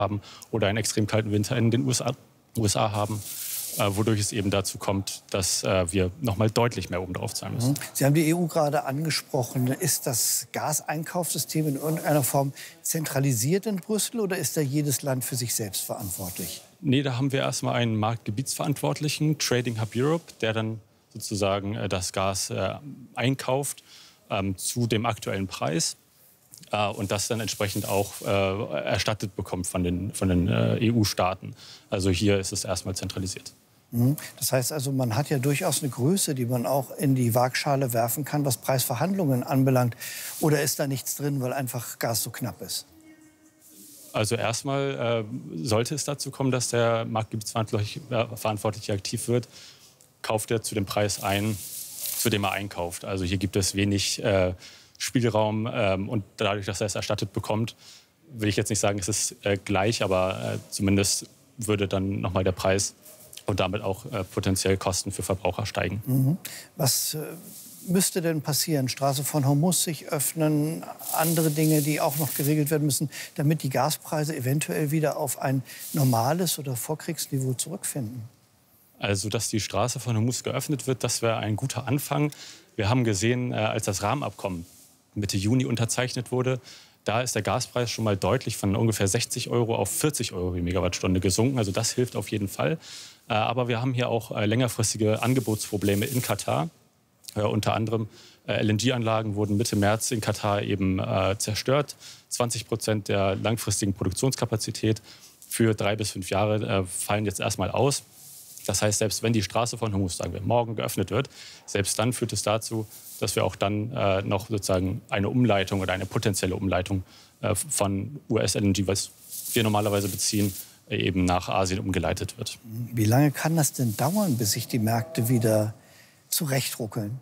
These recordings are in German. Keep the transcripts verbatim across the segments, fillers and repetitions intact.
haben oder einen extrem kalten Winter in den U S A, U S A haben, äh, wodurch es eben dazu kommt, dass äh, wir noch mal deutlich mehr obendrauf zahlen müssen. Sie haben die E U gerade angesprochen. Ist das Gaseinkaufssystem in irgendeiner Form zentralisiert in Brüssel oder ist da jedes Land für sich selbst verantwortlich? Nee, da haben wir erstmal einen Marktgebietsverantwortlichen, Trading Hub Europe, der dann sozusagen äh, das Gas äh, einkauft ähm, zu dem aktuellen Preis. Und das dann entsprechend auch äh, erstattet bekommt von den, von den äh, E U-Staaten. Also hier ist es erstmal zentralisiert. Das heißt also, man hat ja durchaus eine Größe, die man auch in die Waagschale werfen kann, was Preisverhandlungen anbelangt. Oder ist da nichts drin, weil einfach Gas so knapp ist? Also erstmal äh, sollte es dazu kommen, dass der Marktgebietsverantwortliche aktiv wird, kauft er zu dem Preis ein, zu dem er einkauft. Also hier gibt es wenig äh, Spielraum ähm, und dadurch, dass er es erstattet bekommt, will ich jetzt nicht sagen, es ist äh, gleich, aber äh, zumindest würde dann nochmal der Preis und damit auch äh, potenziell Kosten für Verbraucher steigen. Mhm. Was äh, müsste denn passieren? Straße von Hormuz sich öffnen, andere Dinge, die auch noch geregelt werden müssen, damit die Gaspreise eventuell wieder auf ein normales oder Vorkriegsniveau zurückfinden? Also, dass die Straße von Hormuz geöffnet wird, das wäre ein guter Anfang. Wir haben gesehen, äh, als das Rahmenabkommen Mitte Juni unterzeichnet wurde, da ist der Gaspreis schon mal deutlich von ungefähr sechzig Euro auf vierzig Euro die Megawattstunde gesunken. Also das hilft auf jeden Fall. Äh, aber wir haben hier auch äh, längerfristige Angebotsprobleme in Katar. Äh, unter anderem äh, L N G-Anlagen wurden Mitte März in Katar eben äh, zerstört. zwanzig Prozent der langfristigen Produktionskapazität für drei bis fünf Jahre äh, fallen jetzt erstmal aus. Das heißt, selbst wenn die Straße von Hormuz, sagen wir, morgen geöffnet wird, selbst dann führt es dazu, dass wir auch dann äh, noch sozusagen eine Umleitung oder eine potenzielle Umleitung äh, von U S-L N G, was wir normalerweise beziehen, äh, eben nach Asien umgeleitet wird. Wie lange kann das denn dauern, bis sich die Märkte wieder zurechtruckeln?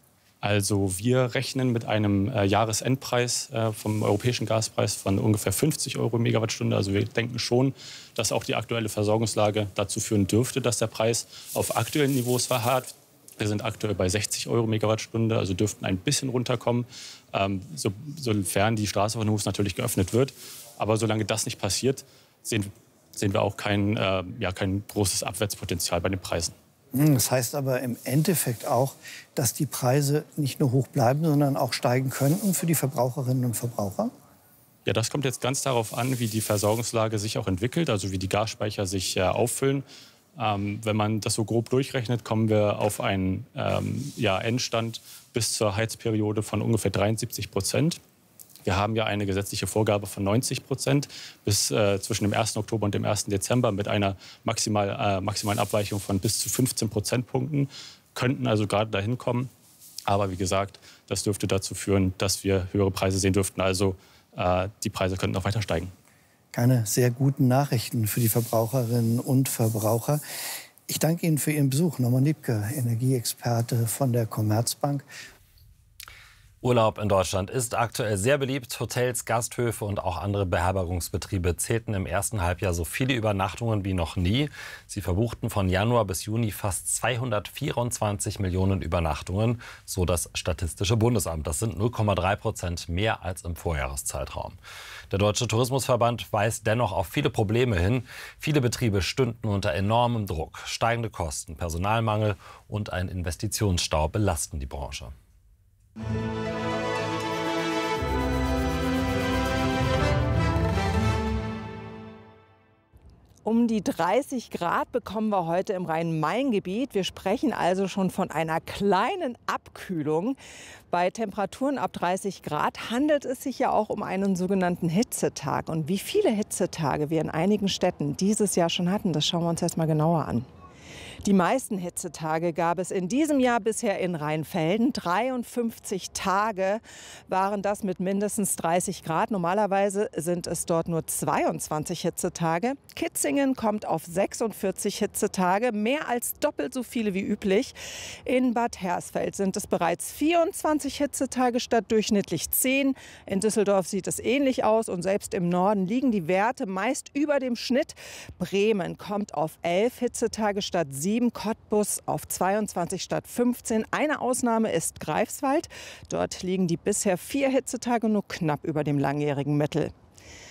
Also wir rechnen mit einem äh, Jahresendpreis äh, vom europäischen Gaspreis von ungefähr fünfzig Euro Megawattstunde. Also wir denken schon, dass auch die aktuelle Versorgungslage dazu führen dürfte, dass der Preis auf aktuellen Niveaus verharrt. Wir sind aktuell bei sechzig Euro Megawattstunde, also dürften ein bisschen runterkommen, ähm, so, sofern die Straße von Hormuz natürlich geöffnet wird. Aber solange das nicht passiert, sehen, sehen wir auch kein, äh, ja, kein großes Abwärtspotenzial bei den Preisen. Das heißt aber im Endeffekt auch, dass die Preise nicht nur hoch bleiben, sondern auch steigen könnten für die Verbraucherinnen und Verbraucher? Ja, das kommt jetzt ganz darauf an, wie die Versorgungslage sich auch entwickelt, also wie die Gasspeicher sich äh, auffüllen. Ähm, wenn man das so grob durchrechnet, kommen wir auf einen ähm, ja, Endstand bis zur Heizperiode von ungefähr dreiundsiebzig Prozent. Wir haben ja eine gesetzliche Vorgabe von neunzig Prozent bis äh, zwischen dem ersten Oktober und dem ersten Dezember mit einer maximal, äh, maximalen Abweichung von bis zu fünfzehn Prozentpunkten. Könnten also gerade dahin kommen. Aber wie gesagt, das dürfte dazu führen, dass wir höhere Preise sehen dürften. Also äh, die Preise könnten noch weiter steigen. Keine sehr guten Nachrichten für die Verbraucherinnen und Verbraucher. Ich danke Ihnen für Ihren Besuch. Norman Liebke, Energieexperte von der Commerzbank. Urlaub in Deutschland ist aktuell sehr beliebt. Hotels, Gasthöfe und auch andere Beherbergungsbetriebe zählten im ersten Halbjahr so viele Übernachtungen wie noch nie. Sie verbuchten von Januar bis Juni fast zweihundertvierundzwanzig Millionen Übernachtungen, so das Statistische Bundesamt. Das sind null Komma drei Prozent mehr als im Vorjahreszeitraum. Der Deutsche Tourismusverband weist dennoch auf viele Probleme hin. Viele Betriebe stünden unter enormem Druck. Steigende Kosten, Personalmangel und ein Investitionsstau belasten die Branche. Um die dreißig Grad bekommen wir heute im Rhein-Main-Gebiet. Wir sprechen also schon von einer kleinen Abkühlung. Bei Temperaturen ab dreißig Grad handelt es sich ja auch um einen sogenannten Hitzetag. Und wie viele Hitzetage wir in einigen Städten dieses Jahr schon hatten, das schauen wir uns jetzt mal genauer an. Die meisten Hitzetage gab es in diesem Jahr bisher in Rheinfelden. dreiundfünfzig Tage waren das mit mindestens dreißig Grad. Normalerweise sind es dort nur zweiundzwanzig Hitzetage. Kitzingen kommt auf sechsundvierzig Hitzetage, mehr als doppelt so viele wie üblich. In Bad Hersfeld sind es bereits vierundzwanzig Hitzetage statt durchschnittlich zehn. In Düsseldorf sieht es ähnlich aus und selbst im Norden liegen die Werte meist über dem Schnitt. Bremen kommt auf elf Hitzetage statt sieben. Cottbus auf zweiundzwanzig statt fünfzehn. Eine Ausnahme ist Greifswald. Dort liegen die bisher vier Hitzetage nur knapp über dem langjährigen Mittel.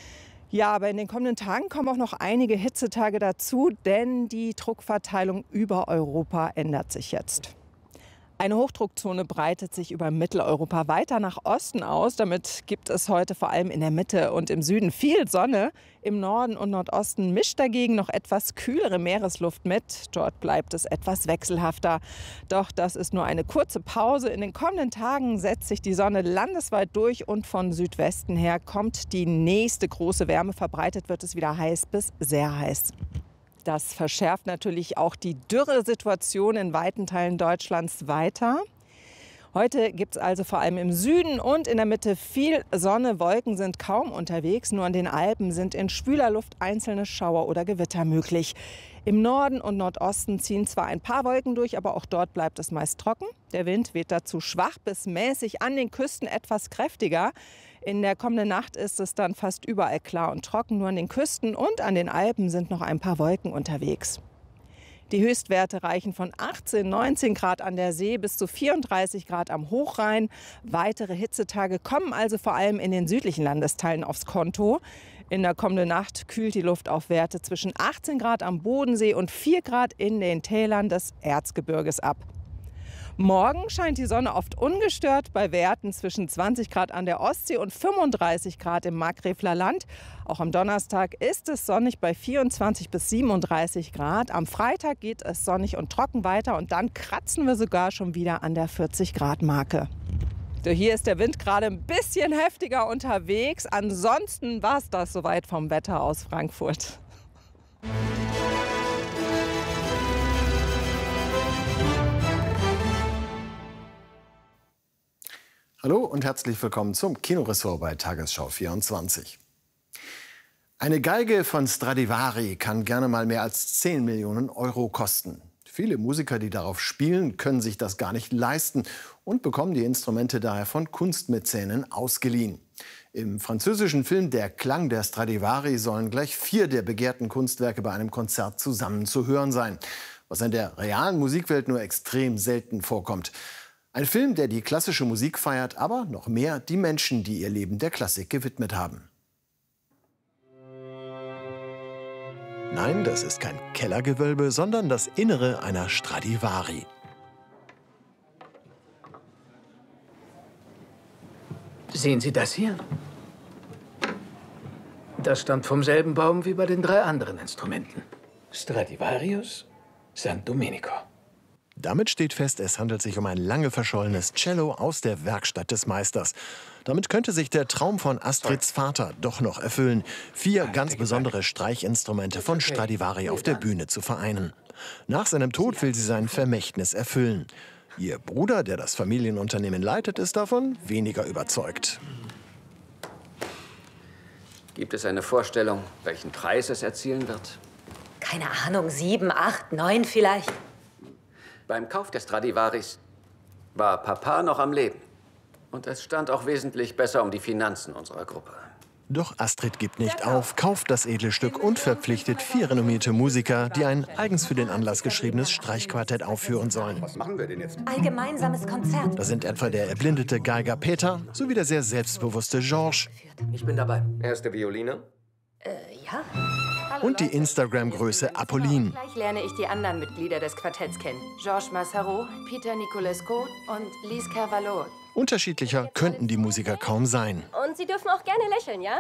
Ja, aber in den kommenden Tagen kommen auch noch einige Hitzetage dazu, denn die Druckverteilung über Europa ändert sich jetzt. Eine Hochdruckzone breitet sich über Mitteleuropa weiter nach Osten aus. Damit gibt es heute vor allem in der Mitte und im Süden viel Sonne. Im Norden und Nordosten mischt dagegen noch etwas kühlere Meeresluft mit. Dort bleibt es etwas wechselhafter. Doch das ist nur eine kurze Pause. In den kommenden Tagen setzt sich die Sonne landesweit durch und von Südwesten her kommt die nächste große Wärme. Verbreitet wird es wieder heiß bis sehr heiß. Das verschärft natürlich auch die Dürresituation in weiten Teilen Deutschlands weiter. Heute gibt es also vor allem im Süden und in der Mitte viel Sonne. Wolken sind kaum unterwegs. Nur an den Alpen sind in schwüler Luft einzelne Schauer oder Gewitter möglich. Im Norden und Nordosten ziehen zwar ein paar Wolken durch, aber auch dort bleibt es meist trocken. Der Wind weht dazu schwach bis mäßig, an den Küsten etwas kräftiger. In der kommenden Nacht ist es dann fast überall klar und trocken. Nur an den Küsten und an den Alpen sind noch ein paar Wolken unterwegs. Die Höchstwerte reichen von achtzehn, neunzehn Grad an der See bis zu vierunddreißig Grad am Hochrhein. Weitere Hitzetage kommen also vor allem in den südlichen Landesteilen aufs Konto. In der kommenden Nacht kühlt die Luft auf Werte zwischen achtzehn Grad am Bodensee und vier Grad in den Tälern des Erzgebirges ab. Morgen scheint die Sonne oft ungestört bei Werten zwischen zwanzig Grad an der Ostsee und fünfunddreißig Grad im Markgräfler Land. Auch am Donnerstag ist es sonnig bei vierundzwanzig bis siebenunddreißig Grad. Am Freitag geht es sonnig und trocken weiter und dann kratzen wir sogar schon wieder an der vierzig Grad Marke. So, hier ist der Wind gerade ein bisschen heftiger unterwegs. Ansonsten war es das soweit vom Wetter aus Frankfurt. Hallo und herzlich willkommen zum Kinoressort bei Tagesschau vierundzwanzig. Eine Geige von Stradivari kann gerne mal mehr als zehn Millionen Euro kosten. Viele Musiker, die darauf spielen, können sich das gar nicht leisten und bekommen die Instrumente daher von Kunstmäzenen ausgeliehen. Im französischen Film Der Klang der Stradivari sollen gleich vier der begehrten Kunstwerke bei einem Konzert zusammen zu hören sein, was in der realen Musikwelt nur extrem selten vorkommt. Ein Film, der die klassische Musik feiert, aber noch mehr die Menschen, die ihr Leben der Klassik gewidmet haben. Nein, das ist kein Kellergewölbe, sondern das Innere einer Stradivari. Sehen Sie das hier? Das stammt vom selben Baum wie bei den drei anderen Instrumenten. Stradivarius, San Domenico. Damit steht fest, es handelt sich um ein lange verschollenes Cello aus der Werkstatt des Meisters. Damit könnte sich der Traum von Astrids Vater doch noch erfüllen, vier ganz besondere Streichinstrumente von Stradivari auf der Bühne zu vereinen. Nach seinem Tod will sie sein Vermächtnis erfüllen. Ihr Bruder, der das Familienunternehmen leitet, ist davon weniger überzeugt. Gibt es eine Vorstellung, welchen Preis es erzielen wird? Keine Ahnung, sieben, acht, neun vielleicht. Beim Kauf der Stradivaris war Papa noch am Leben. Und es stand auch wesentlich besser um die Finanzen unserer Gruppe. Doch Astrid gibt nicht auf, kauft das edle Stück und verpflichtet vier renommierte Musiker, die ein eigens für den Anlass geschriebenes Streichquartett aufführen sollen. Was machen wir denn jetzt? Ein gemeinsames Konzert. Da sind etwa der erblindete Geiger Peter sowie der sehr selbstbewusste Georges Ich bin dabei. Erste Violine? Äh, ja? und die Instagram-Größe Apolline. Gleich lerne ich die anderen Mitglieder des Quartetts kennen. Georges Massaro, Peter Nicolescu und Lise Carvalho. Unterschiedlicher könnten die Musiker kaum sein. Und Sie dürfen auch gerne lächeln, ja?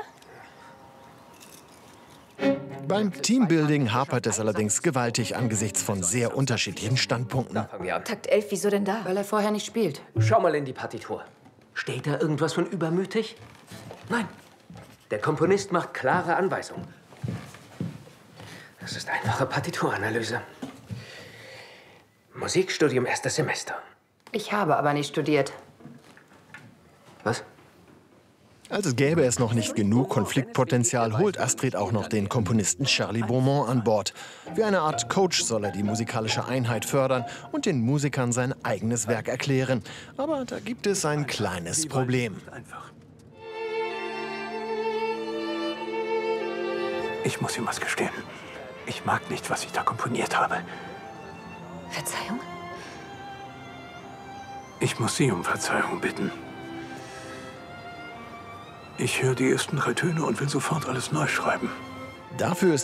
Beim Teambuilding hapert es allerdings gewaltig angesichts von sehr unterschiedlichen Standpunkten. Takt elf, wieso denn da? Weil er vorher nicht spielt. Schau mal in die Partitur. Steht da irgendwas von übermütig? Nein. Der Komponist macht klare Anweisungen. Das ist einfache Partituranalyse. Musikstudium erstes Semester. Ich habe aber nicht studiert. Was? Als gäbe es noch nicht genug Konfliktpotenzial, holt Astrid auch noch den Komponisten Charlie Beaumont an Bord. Wie eine Art Coach soll er die musikalische Einheit fördern und den Musikern sein eigenes Werk erklären. Aber da gibt es ein kleines Problem. Ich muss ihm was gestehen. Ich mag nicht, was ich da komponiert habe. Verzeihung? Ich muss Sie um Verzeihung bitten. Ich höre die ersten drei Töne und will sofort alles neu schreiben. Dafür ist